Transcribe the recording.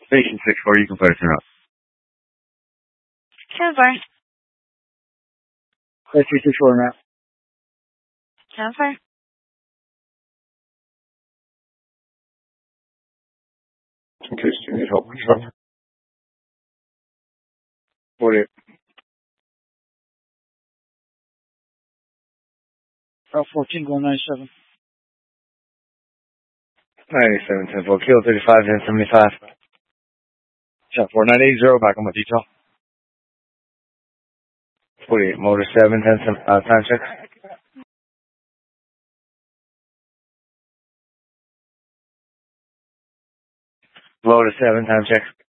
Station 6-4, you can put us in up. 10-4. Station 6-4, Matt. 10-4. In case you need help. 48. 14 going 97. 97, 10-4, Kilo 35, 10-75. Shot 4980, back on my detail. 48, motor 7, 10, time check. Loader 7, time check.